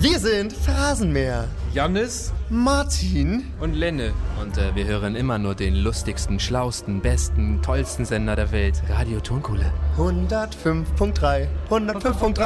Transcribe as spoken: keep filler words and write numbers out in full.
Wir sind Phrasenmäher. Jannis Martin und Lenne. Und äh, wir hören immer nur den lustigsten, schlausten, besten, tollsten Sender der Welt. Radio Tonkuhle. hundertfünf Komma drei. hundertfünf Komma drei.